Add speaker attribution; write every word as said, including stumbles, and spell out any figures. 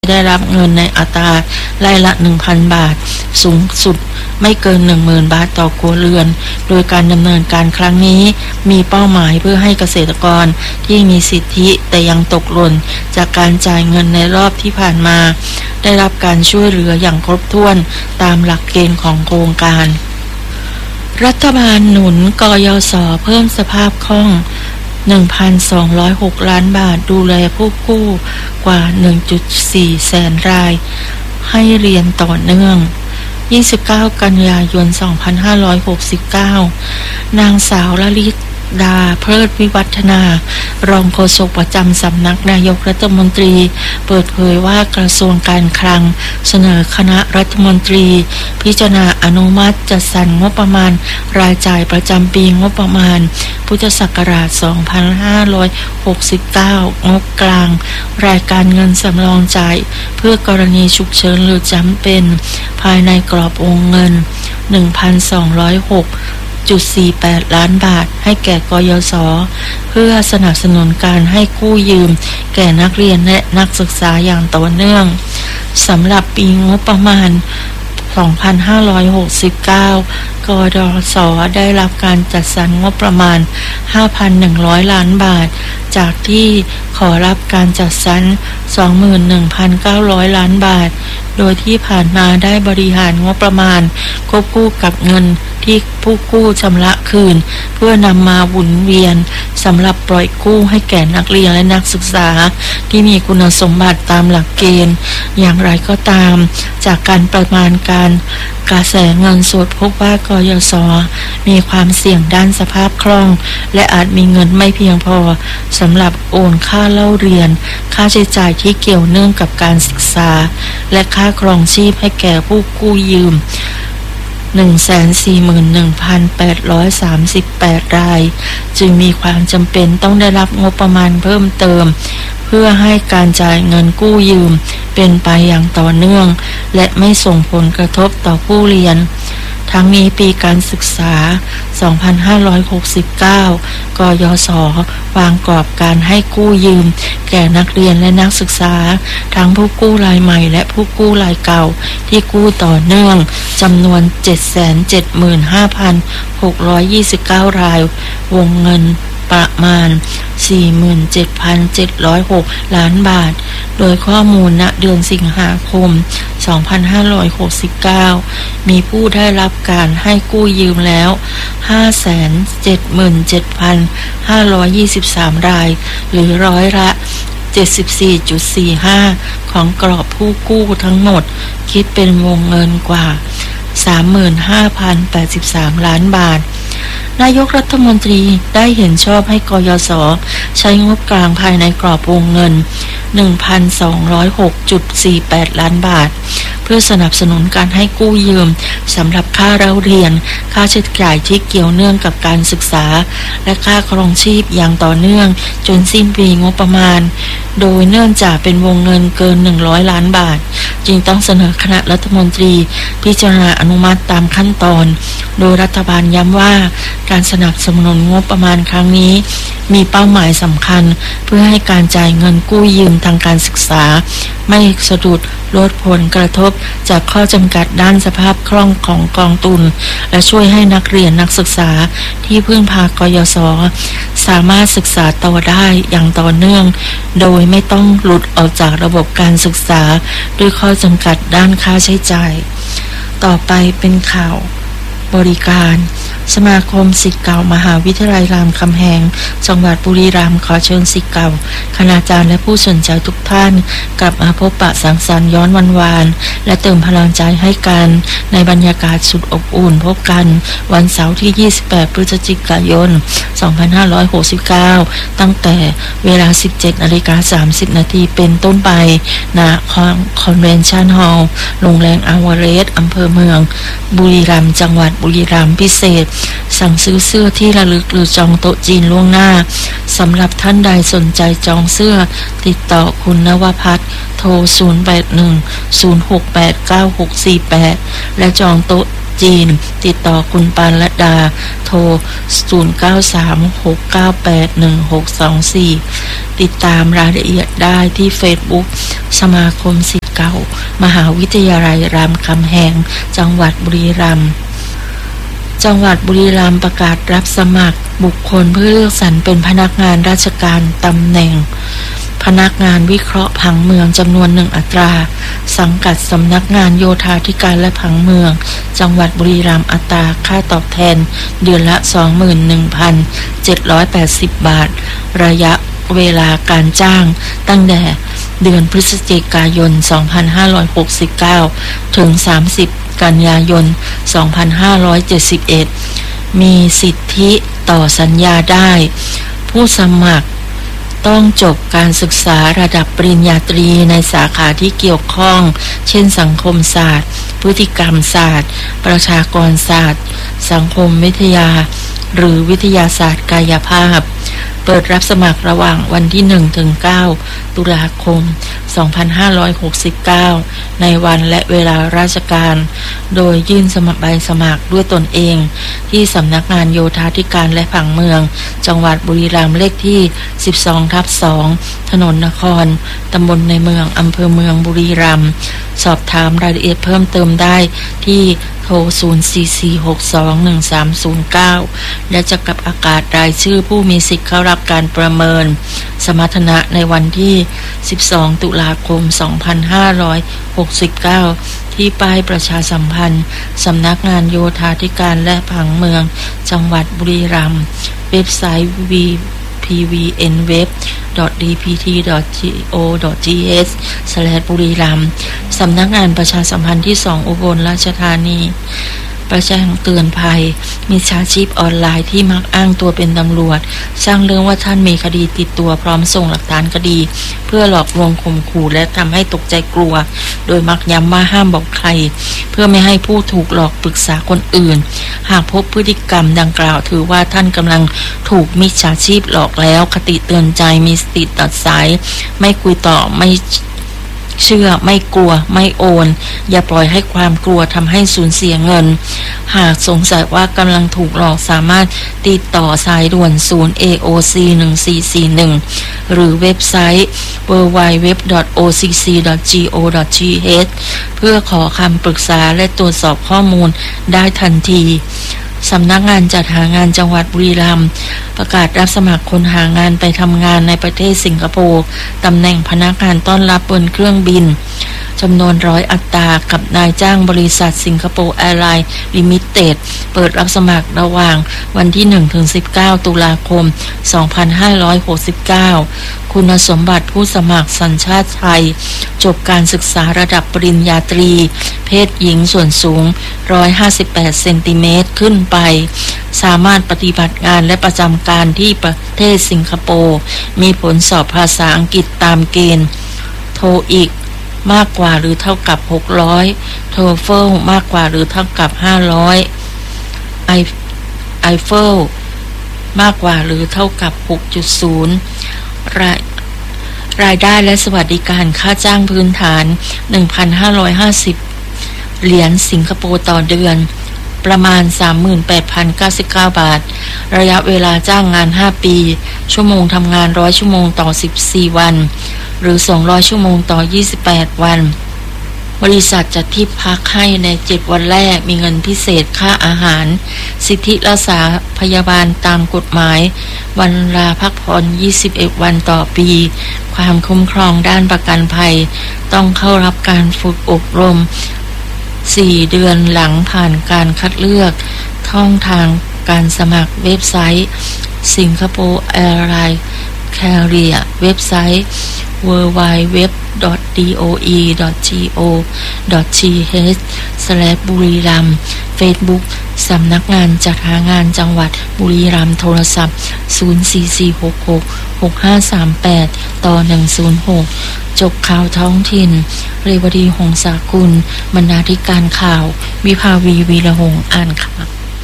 Speaker 1: ได้รับเงินในอัตราไร่ละ หนึ่งพัน บาทสูงสุดไม่เกิน หนึ่งหมื่น บาทต่อครัวเรือนโดยการดำเนินการครั้งนี้มีเป้าหมายเพื่อให้เกษตรกรที่มีสิทธิแต่ยังตกหล่นจากการจ่ายเงินในรอบที่ผ่านมาได้รับการช่วยเหลืออย่างครบถ้วนตามหลักเกณฑ์ของโครงการรัฐบาลหนุนกยศเพิ่มสภาพคล่อง หนึ่งพันสองร้อยหก ล้านบาทดูแลผู้กู้กว่า หนึ่งจุดสี่ แสนรายให้เรียนต่อเนื่องยี่สิบเก้ากันยายนสองพันห้าร้อยหกสิบเก้านางสาวลลิดาเพลิดวิวัฒนารองโฆษกประจำสำนักนายกรัฐมนตรีเปิดเผยว่ากระทรวงการคลังเสนอคณะรัฐมนตรีพิจารณาอนุมัติจัดสรรงบประมาณรายจ่ายประจำปีงบประมาณพุทธศักราชสองพันห้าร้อยหกสิบเก้างบกลางรายการเงินสำรองจ่ายเพื่อกรณีฉุกเฉินหรือจำเป็นภายในกรอบวงเงิน หนึ่งพันสองร้อยหกจุดสี่แปด ล้านบาทให้แก่กยศเพื่อสนับสนุนการให้กู้ยืมแก่นักเรียนและนักศึกษาอย่างต่อเนื่องสำหรับปีงบประมาณสองพันห้าร้อยหกสิบเก้ากยศได้รับการจัดสรรงบประมาณ ห้าพันหนึ่งร้อย ล้านบาทจากที่ขอรับการจัดสรร สองหมื่นหนึ่งพันเก้าร้อย ล้านบาทโดยที่ผ่านมาได้บริหารงบประมาณควบคู่กับเงินที่ผู้กู้ชำระคืนเพื่อนำมาหมุนเวียนสำหรับปล่อยกู้ให้แก่นักเรียนและนักศึกษาที่มีคุณสมบัติตามหลักเกณฑ์อย่างไรก็ตามจากการประมาณการกระแสเงินสดพบว่ากยศมีความเสี่ยงด้านสภาพคล่องและอาจมีเงินไม่เพียงพอสำหรับโอนค่าเล่าเรียนค่าใช้จ่ายที่เกี่ยวเนื่องกับการศึกษาและค่าครองชีพให้แก่ผู้กู้ยืมหนึ่งแสนสี่หมื่นหนึ่งพันแปดร้อยสามสิบแปด รายจึงมีความจำเป็นต้องได้รับงบประมาณเพิ่มเติมเพื่อให้การจ่ายเงินกู้ยืมเป็นไปอย่างต่อเนื่องและไม่ส่งผลกระทบต่อผู้เรียนทั้งนี้ปีการศึกษา สองพันห้าร้อยหกสิบเก้า กยศวางกรอบการให้กู้ยืมแก่นักเรียนและนักศึกษาทั้งผู้กู้รายใหม่และผู้กู้รายเก่าที่กู้ต่อเนื่องจำนวน เจ็ดแสนเจ็ดหมื่นห้าพันหกร้อยยี่สิบเก้า รายวงเงินประมาณ สี่หมื่นเจ็ดพันเจ็ดร้อยหก ล้านบาทโดยข้อมูลณเดือนสิงหาคมสองพันห้าร้อยหกสิบเก้ามีผู้ได้รับการให้กู้ยืมแล้ว ห้าแสนเจ็ดหมื่นเจ็ดพันห้าร้อยยี่สิบสาม รายหรือร้อยละ เจ็ดสิบสี่จุดสี่ห้า ของกรอบผู้กู้ทั้งหมดคิดเป็นวงเงินกว่า สามหมื่นห้าพันแปดสิบสาม ล้านบาทนายกรัฐมนตรีได้เห็นชอบให้กยศใช้งบกลางภายในกรอบวงเงิน หนึ่งพันสองร้อยหกจุดสี่แปด ล้านบาทเพื่อสนับสนุนการให้กู้ยืมสำหรับค่าเล่าเรียนค่าใช้จ่ายที่เกี่ยวเนื่องกับการศึกษาและค่าครองชีพอย่างต่อเนื่องจนสิ้นปีงบประมาณโดยเนื่องจากเป็นวงเงินเกินหนึ่งร้อยล้านบาทจึงต้องเสนอคณะรัฐมนตรีพิจารณาอนุมัติตามขั้นตอนโดยรัฐบาลย้ำว่าการสนับสนุนงบประมาณครั้งนี้มีเป้าหมายสำคัญเพื่อให้การจ่ายเงินกู้ยืมทางการศึกษาไม่สะดุดลดผลกระทบจากข้อจำกัดด้านสภาพคล่องของกองทุนและช่วยให้นักเรียนนักศึกษาที่พึ่งพากยศสามารถศึกษาต่อได้อย่างต่อเนื่องโดยไม่ต้องหลุดออกจากระบบการศึกษาด้วยข้อจำกัดด้านค่าใช้จ่ายต่อไปเป็นข่าวบริการสมาคมศิษย์เก่ามหาวิทยาลัยรามคำแหงจังหวัดบุรีรัมย์ขอเชิญศิษย์เก่าคณาจารย์และผู้สนใจทุกท่านกลับมาพบปะสังสรรค์ย้อนวันวานและเติมพลังใจให้กันในบรรยากาศสุดอบอุ่นพบกันวันเสาร์ที่ยี่สิบแปดพฤศจิกายนสองพันห้าร้อยหกสิบเก้าตั้งแต่เวลา สิบเจ็ดนาฬิกาสามสิบนาทีเป็นต้นไปณคอนเวนชั่นฮอลล์โรงแรมอาวาเรสอำเภอเมืองบุรีรัมย์จังหวัดบุรีรัมย์พิเศษสั่งซื้อเสื้อที่ระลึกหรือจองโต๊ะจีนล่วงหน้าสำหรับท่านใดสนใจจองเสื้อติดต่อคุณนวพัฒน์โทรศูนย์ แปด หนึ่ง ศูนย์ หก แปด เก้า หก สี่ แปดและจองโต๊ะจีนติดต่อคุณปานรดาโทรศูนย์ เก้า สาม หก เก้า แปด หนึ่ง หก สอง สี่ติดตามรายละเอียดได้ที่ Facebook สมาคมศิษย์เก่ามหาวิทยาลัยรามคำแหงจังหวัดบุรีรัมย์จังหวัดบุรีรัมย์ประกาศรับสมัครบุคคลเพื่อเลือกสรรเป็นพนักงานราชการตำแหน่งพนักงานวิเคราะห์ผังเมืองจำนวนหนึ่งอัตราสังกัดสำนักงานโยธาธิการและผังเมืองจังหวัดบุรีรัมย์อัตราค่าตอบแทนเดือนละ สองหมื่นหนึ่งพันเจ็ดร้อยแปดสิบ บาทระยะเวลาการจ้างตั้งแต่เดือนพฤศจิกายน สองพันห้าร้อยหกสิบเก้า ถึง สามสิบ กันยายน สองพันห้าร้อยเจ็ดสิบเอ็ด มีสิทธิต่อสัญญาได้ผู้สมัครต้องจบการศึกษาระดับปริญญาตรีในสาขาที่เกี่ยวข้องเช่นสังคมศาสตร์พฤติกรรมศาสตร์ประชากรศาสตร์สังคมวิทยาหรือวิทยาศาสตร์กายภาพเปิดรับสมัครระหว่างวันที่หนึ่งถึงเก้าตุลาคมสองพันห้าร้อยหกสิบเก้าในวันและเวลาราชการโดยยื่นสมัครใบสมัครด้วยตนเองที่สำนักงานโยธาธิการและผังเมืองจังหวัดบุรีรัมย์เลขที่ สิบสอง ทับ สอง ถนนนครตำบลในเมืองอำเภอเมืองบุรีรัมย์สอบถามรายละเอียดเพิ่มเติมได้ที่โทร ศูนย์ สี่ สี่ หก สอง หนึ่ง สาม ศูนย์ เก้า และจะกับอากาศรายชื่อผู้มีสิทธิ์เข้ารับการประเมินสมรรถนะในวันที่ สิบสอง ตุลาคม สองพันห้าร้อยหกสิบเก้า ที่ป้ายประชาสัมพันธ์สำนักงานโยธาธิการและผังเมืองจังหวัดบุรีรัมย์เว็บไซต์ วี พี วี เอ็น เว็บ ดอท ดี พี ที ดอท จี โอ ดอท จี เอส สแลช บุรีรัมย์สำนักงานประชาสัมพันธ์ที่ สอง อุบลราชธานีประแจ้งเตือนภัยมิจฉาชีพออนไลน์ที่มักอ้างตัวเป็นตำรวจสร้างเรื่องว่าท่านมีคดีติดตัวพร้อมส่งหลักฐานคดีเพื่อหลอกลวงข่มขู่และทำให้ตกใจกลัวโดยมักย้ำว่าห้ามบอกใครเพื่อไม่ให้ผู้ถูกหลอกปรึกษาคนอื่นหากพบพฤติกรรมดังกล่าวถือว่าท่านกำลังถูกมิจฉาชีพหลอกแล้วคติเตือนใจมีสติตัดสายไม่คุยต่อไม่เชื่อไม่กลัวไม่โอนอย่าปล่อยให้ความกลัวทำให้สูญเสียเงินหากสงสัยว่ากำลังถูกหลอกสามารถติดต่อสายด่วนศูนย์ เอ โอ ซี หนึ่ง สี่ สี่ หนึ่งหรือเว็บไซต์ ดับเบิลยู ดับเบิลยู ดับเบิลยู ดอท โอ ซี ซี ดอท จี โอ ดอท ที เอช เพื่อขอคำปรึกษาและตรวจสอบข้อมูลได้ทันทีสำนักงานจัดหางานจังหวัดบุรีรัมย์ประกาศรับสมัครคนหางานไปทำงานในประเทศสิงคโปร์ตำแหน่งพนักงานต้อนรับบนเครื่องบินจำนวนร้อยอัตรากับนายจ้างบริษัทสิงคโปร์แอร์ไลน์ลิมิเต็ดเปิดรับสมัครระหว่างวันที่หนึ่งถึงสิบเก้าตุลาคมสองพันห้าร้อยหกสิบเก้าคุณสมบัติผู้สมัครสัญชาติไทยจบการศึกษาระดับปริญญาตรีเพศหญิงส่วนสูงหนึ่งร้อยห้าสิบแปดเซนติเมตรขึ้นไปสามารถปฏิบัติงานและประจำการที่ประเทศสิงคโปร์มีผลสอบภาษาอังกฤษตามเกณฑ์โทอีกมากกว่าหรือเท่ากับหกร้อยโทเฟลมากกว่าหรือเท่ากับห้าร้อยไอไอเฟลมากกว่าหรือเท่ากับ หกจุดศูนย์ รายรายได้และสวัสดิการค่าจ้างพื้นฐาน หนึ่งพันห้าร้อยห้าสิบ เหรียญสิงคโปร์ต่อเดือนประมาณ สามหมื่นแปดพันเก้าสิบเก้า บาทระยะเวลาจ้างงานห้าปีชั่วโมงทำงานหนึ่งร้อยชั่วโมงต่อสิบสี่วันหรือสองร้อยชั่วโมงต่อยี่สิบแปดวันบริษัทจัดที่พักให้ในเจ็ดวันแรกมีเงินพิเศษค่าอาหารสิทธิรักษาพยาบาลตามกฎหมายวันลาพักผ่อนยี่สิบเอ็ดวันต่อปีความคุ้มครองด้านประกันภัยต้องเข้ารับการฝึกอบรมสี่เดือนหลังผ่านการคัดเลือกช่องทางการสมัครเว็บไซต์สิงคโปร์แอร์ไลน์แคเรียเว็บไซต์ ดับเบิลยู ดับเบิลยู ดับเบิลยู ดอท ดี โอ อี ดอท จี โอ ดอท ที เอช สแลช บุรีรัมย์ Facebook สำนักงานจัดหางานจังหวัดบุรีรัมย์โทรศัพท์ศูนย์ สี่ สี่ หก หก หก ห้า สาม แปดต่อหนึ่งศูนย์หกจบข่าวท้องถิ่นเรวดีหงสากุลบรรณาธิการข่าววิภาวีวีระหงษ์อ่านข่าว